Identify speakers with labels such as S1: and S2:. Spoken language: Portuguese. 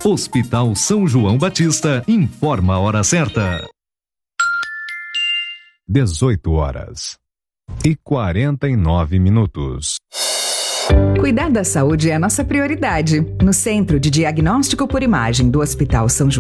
S1: Hospital São João Batista informa a hora certa. 18h49.
S2: Cuidar da saúde é a nossa prioridade. No Centro de Diagnóstico por Imagem do Hospital São João